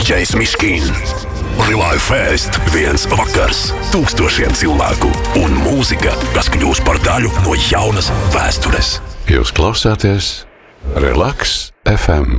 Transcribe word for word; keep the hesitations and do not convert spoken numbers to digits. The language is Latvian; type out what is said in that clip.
dīdžejs Miškīn. Live Fest, viens vakars, tūkstošiem cilvēku un mūzika, kas kļūs par daļu no jaunas vēstures. Jūs klausāties Relax F M.